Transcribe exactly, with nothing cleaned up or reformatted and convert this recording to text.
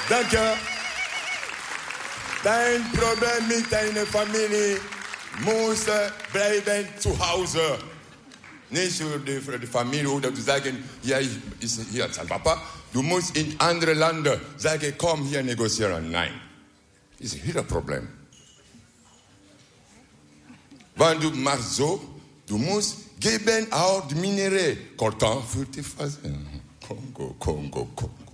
Danke. Dein Problem mit deiner Familie muss bleiben zu Hause. Nicht für die, für die Familie oder zu sagen, hier ist hier sein Papa. Du musst in andere Länder sagen, komm hier negozieren. Nein. Das ist ihr Problem. Wenn du machst so, du musst geben auch die Minerais. Coltan für die Phase. Kongo, Kongo, Kongo.